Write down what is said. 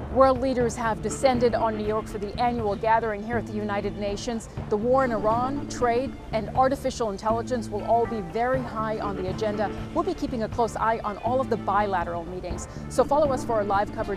World leaders have descended on New York for the annual gathering here at the United Nations. The war in Iran, trade, and artificial intelligence will all be very high on the agenda. We'll be keeping a close eye on all of the bilateral meetings. So follow us for our live coverage